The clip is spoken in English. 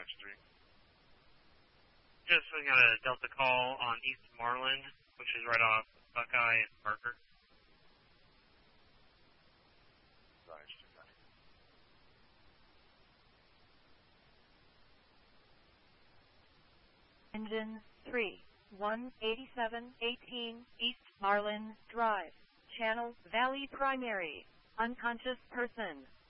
Street. Yes, we got a Delta call on East Marlin, which is right off Buckeye and Parker. Engine 3, 18718 East Marlin Drive, Channel Valley Primary, unconscious person.